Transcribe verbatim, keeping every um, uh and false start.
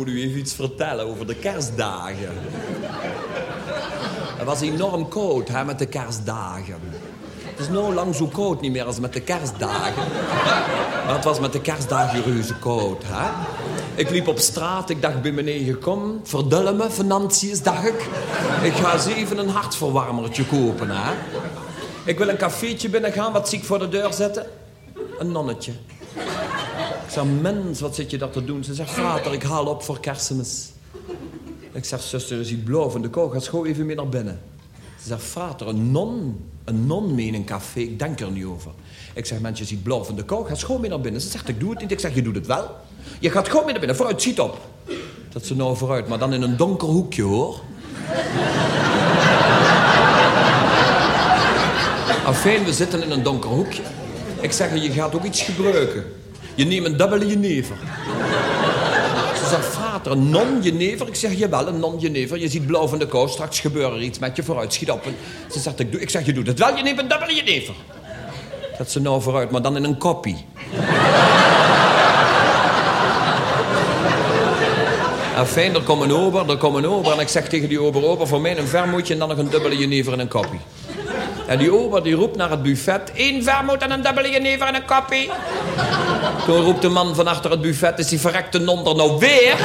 moet u even iets vertellen over de kerstdagen. Het was enorm koud, hè, met de kerstdagen. Het is nou lang zo koud niet meer als met de kerstdagen. Maar het was met de kerstdagen reuze koud, hè. Ik liep op straat, ik dacht bij meneer, kom, verdullen me, financiën, dacht ik. Ik ga eens even een hartverwarmertje kopen, hè. Ik wil een cafeetje binnengaan, wat zie ik voor de deur zitten? Een nonnetje. Ik zeg, mens, wat zit je daar te doen? Ze zegt, vader, ik haal op voor kerstmis. Ik zeg, zuster, je ziet blauw van de kou, ga schoon even mee naar binnen. Ze zegt, vader, een non, een non mee in een café, ik denk er niet over. Ik zeg, mens, je ziet blauw van de kou, ga schoon mee naar binnen. Ze zegt, ik doe het niet. Ik zeg, je doet het wel. Je gaat gewoon mee naar binnen, vooruit, schiet op. Dat ze nou vooruit, maar dan in een donker hoekje, hoor. Afijn, we zitten in een donker hoekje. Ik zeg, je gaat ook iets gebruiken. Je neemt een dubbele jenever. Ze zegt, vader, een non-jenever? Ik zeg, jawel, een non-jenever. Je ziet blauw van de kou, straks gebeurt er iets met je, vooruit, schiet op. Ze zegt, ik, doe, ik zeg, je doet het wel, je neemt een dubbele jenever. Dat ze nou vooruit, maar dan in een koppie. Afijn, er komt een ober, er komt een ober. En ik zeg tegen die ober, ober, voor mij een vermoedje en dan nog een dubbele jenever en een koppie. En die ober die roept naar het buffet, één vermoed en een dubbele jenever en een koppie. Toen roept de man van achter het buffet, is die verrekte non er nou weer?